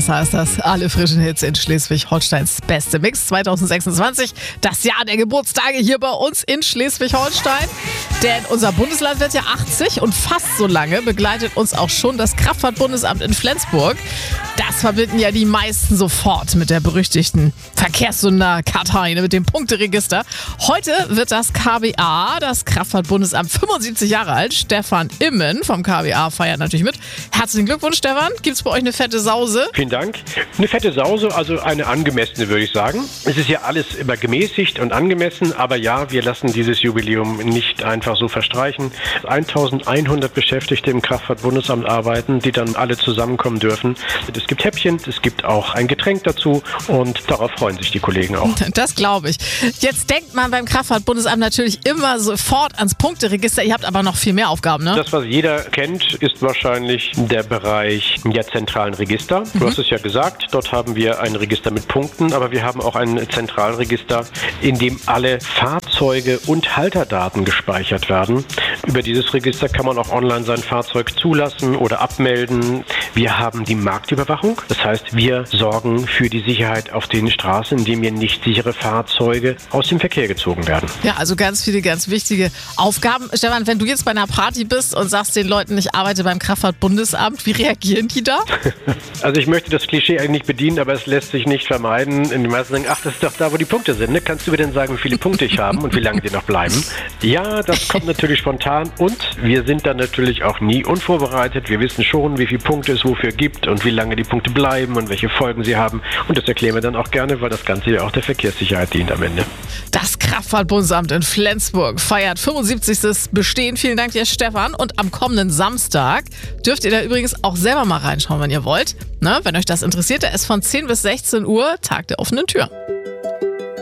Das heißt das, alle frischen Hits in Schleswig-Holsteins beste Mix 2026. Das Jahr der Geburtstage hier bei uns in Schleswig-Holstein. Denn unser Bundesland wird ja 80 und fast so lange begleitet uns auch schon das Kraftfahrtbundesamt in Flensburg. Das verbinden ja die meisten sofort mit der berüchtigten Verkehrssünderkartei, mit dem Punkteregister. Heute wird das KBA, das Kraftfahrtbundesamt, 75 Jahre alt. Stefan Immen vom KBA feiert natürlich mit. Herzlichen Glückwunsch, Stefan. Gibt es bei euch eine fette Sause? Vielen Dank. Eine fette Sause, also eine angemessene, würde ich sagen. Es ist ja alles immer gemäßigt und angemessen, aber ja, wir lassen dieses Jubiläum nicht einfach so verstreichen. 1100 Beschäftigte im Kraftfahrtbundesamt arbeiten, die dann alle zusammenkommen dürfen. Es gibt Häppchen, es gibt auch ein Getränk dazu und darauf freuen sich die Kollegen auch. Das glaube ich. Jetzt denkt man beim Kraftfahrtbundesamt natürlich immer sofort ans Punkteregister. Ihr habt aber noch viel mehr Aufgaben, ne? Das, was jeder kennt, ist wahrscheinlich der Bereich der zentralen Register. Du hast es ja gesagt, dort haben wir ein Register mit Punkten, aber wir haben auch ein Zentralregister, in dem alle Fahrzeuge und Halterdaten gespeichert werden. Über dieses Register kann man auch online sein Fahrzeug zulassen oder abmelden. Wir haben die Marktüberwachung. Das heißt, wir sorgen für die Sicherheit auf den Straßen, indem hier nicht sichere Fahrzeuge aus dem Verkehr gezogen werden. Ja, also ganz viele, ganz wichtige Aufgaben. Stefan, wenn du jetzt bei einer Party bist und sagst den Leuten, ich arbeite beim Kraftfahrtbundesamt, wie reagieren die da? Also ich möchte das Klischee eigentlich nicht bedienen, aber es lässt sich nicht vermeiden. Die meisten sagen, ach, das ist doch da, wo die Punkte sind. Ne? Kannst du mir denn sagen, wie viele Punkte ich habe und wie lange die noch bleiben? Ja, das kommt natürlich spontan und wir sind dann natürlich auch nie unvorbereitet. Wir wissen schon, wie viele Punkte es wofür gibt und wie lange die Punkte bleiben und welche Folgen sie haben. Und das erklären wir dann auch gerne, weil das Ganze ja auch der Verkehrssicherheit dient am Ende. Das Kraftfahrtbundesamt in Flensburg feiert 75. Bestehen. Vielen Dank dir, Stefan. Und am kommenden Samstag dürft ihr da übrigens auch selber mal reinschauen, wenn ihr wollt. Wenn euch das interessiert, der ist von 10 bis 16 Uhr Tag der offenen Tür.